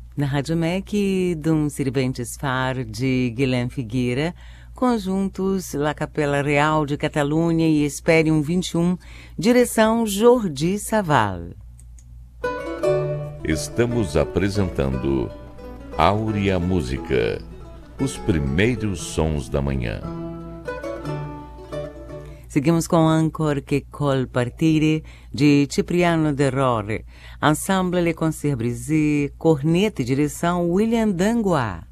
Na Rádio MEC, Dum Sirventes Far, de Guilherme Figueira, conjuntos La Capela Real de Catalunha e Esperium 21, direção Jordi Saval. Estamos apresentando Áurea Música, os primeiros sons da manhã. Seguimos com Ancor que col partire, de Cipriano de Rore, Ensemble Le Concert Brisé, corneta e direção William Dangois.